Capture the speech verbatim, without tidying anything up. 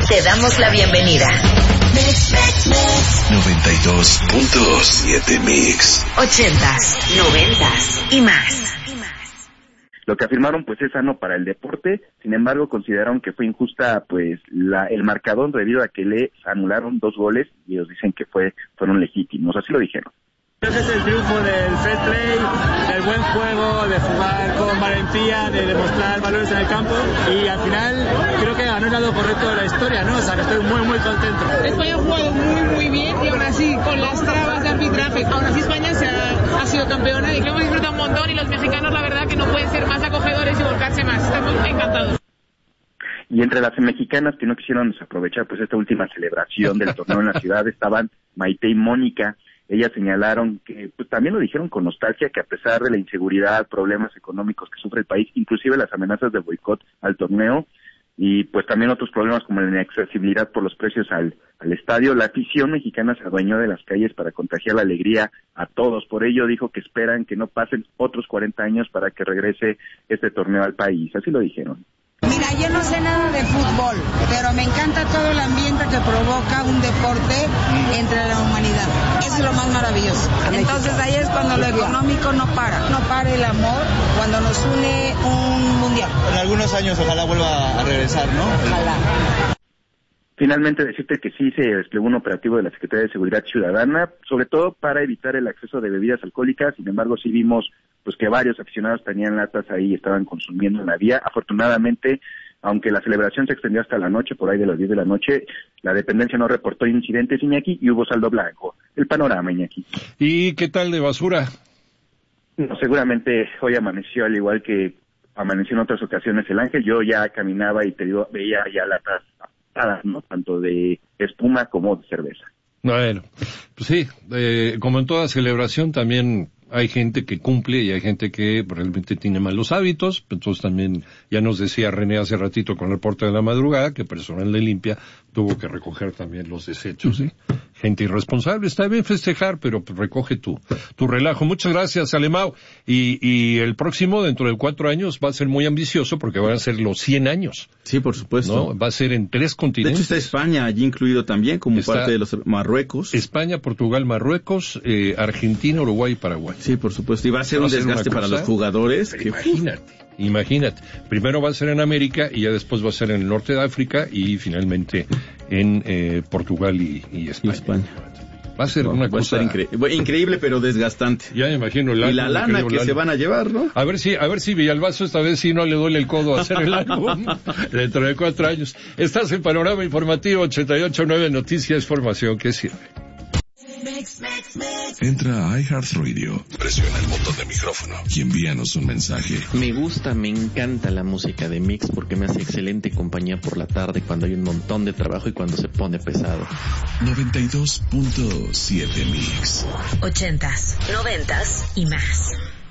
Te damos la bienvenida. noventa y dos punto siete Mix. Ochentas, noventas y más. Lo que afirmaron pues es sano para el deporte, sin embargo consideraron que fue injusta pues la, el marcador debido a que le anularon dos goles y ellos dicen que fue fueron legítimos, así lo dijeron. Creo que es el triunfo del fair play, del buen juego, de jugar con valentía, de demostrar valores en el campo y al final creo que ganó el lado correcto de la historia, ¿no? O sea que estoy muy muy contento. España ha jugado muy muy bien y aún así con las trabas de arbitraje, aún así España se ha, ha sido campeona y que hemos disfrutado un montón y los mexicanos la verdad que no pueden ser más acogedores y volcarse más, estamos encantados. Y entre las mexicanas que no quisieron desaprovechar pues esta última celebración del torneo en la ciudad estaban Maite y Mónica. Ellas señalaron que, pues también lo dijeron con nostalgia, que a pesar de la inseguridad, problemas económicos que sufre el país, inclusive las amenazas de boicot al torneo, y pues también otros problemas como la inaccesibilidad por los precios al, al estadio, la afición mexicana se adueñó de las calles para contagiar la alegría a todos. Por ello dijo que esperan que no pasen otros cuarenta años para que regrese este torneo al país. Así lo dijeron. Mira, yo no sé nada de fútbol, pero me encanta todo el ambiente que provoca un deporte entre la humanidad. Eso es lo más maravilloso. Entonces ahí es cuando lo económico no para. No para el amor cuando nos une un mundial. En algunos años ojalá vuelva a regresar, ¿no? Ojalá. Finalmente decirte que sí se desplegó un operativo de la Secretaría de Seguridad Ciudadana, sobre todo para evitar el acceso de bebidas alcohólicas. Sin embargo, sí vimos pues que varios aficionados tenían latas ahí y estaban consumiendo en la vía. Afortunadamente, aunque la celebración se extendió hasta la noche, por ahí de las diez de la noche, la dependencia no reportó incidentes, Iñaki, y hubo saldo blanco. El panorama, Iñaki. ¿Y qué tal de basura? No, seguramente hoy amaneció al igual que amaneció en otras ocasiones el Ángel. Yo ya caminaba y te digo, veía ya latas apadas, ¿no? Tanto de espuma como de cerveza. Bueno, pues sí, eh, como en toda celebración también hay gente que cumple y hay gente que realmente tiene malos hábitos. Entonces también, ya nos decía René hace ratito con el reporte de la madrugada, que personal de limpia tuvo que recoger también los desechos, ¿sí? Gente irresponsable. Está bien festejar, pero recoge tu, tu relajo. Muchas gracias, Alemão. Y, y el próximo, dentro de cuatro años, va a ser muy ambicioso porque van a ser los cien años. Sí, por supuesto. ¿No? Va a ser en tres continentes. De hecho está España allí incluido también como está parte de los Marruecos. España, Portugal, Marruecos, eh, Argentina, Uruguay y Paraguay. Sí, por supuesto. Y va a ser va un a desgaste para los jugadores. Que... Imagínate, imagínate. Primero va a ser en América y ya después va a ser en el norte de África y finalmente en eh, Portugal y, y España. Y España. Va a ser no, una va cosa a incre... increíble, pero desgastante. Ya me imagino el álbum. Y la lana que, que se van a llevar, ¿no? A ver si, a ver si Villalbazo esta vez sí no le duele el codo a hacer el álbum dentro de cuatro años. Estás en Panorama Informativo ochenta y ocho punto nueve Noticias, formación que sirve. Entra a iHeartRadio, presiona el botón de micrófono y envíanos un mensaje. Me gusta, me encanta la música de Mix porque me hace excelente compañía por la tarde cuando hay un montón de trabajo y cuando se pone pesado. noventa y dos punto siete Mix. Ochentas, noventas y más.